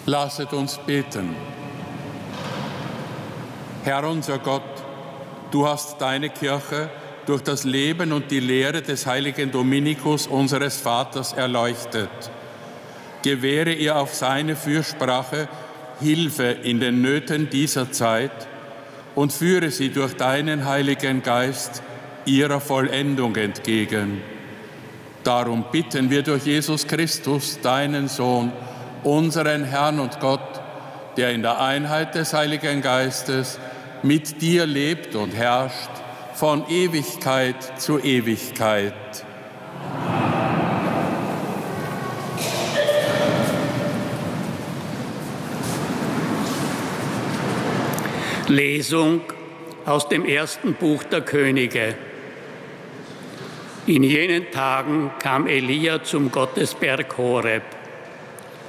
Lasset uns beten. Herr unser Gott, du hast deine Kirche durch das Leben und die Lehre des heiligen Dominikus, unseres Vaters, erleuchtet. Gewähre ihr auf seine Fürsprache Hilfe in den Nöten dieser Zeit und führe sie durch deinen Heiligen Geist ihrer Vollendung entgegen. Darum bitten wir durch Jesus Christus, deinen Sohn, unseren Herrn und Gott, der in der Einheit des Heiligen Geistes mit dir lebt und herrscht von Ewigkeit zu Ewigkeit. Lesung aus dem ersten Buch der Könige. In jenen Tagen kam Elia zum Gottesberg Horeb.